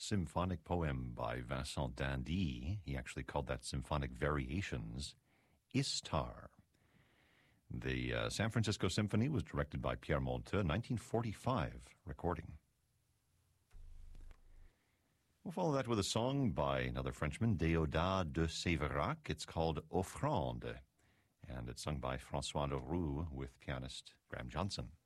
symphonic poem by Vincent d'Indy. He actually called that Symphonic Variations, Istar. The San Francisco Symphony was directed by Pierre Monteux, 1945 recording. We'll follow that with a song by another Frenchman, Déodat de Séverac. It's called Offrande, and it's sung by François Leroux with pianist Graham Johnson.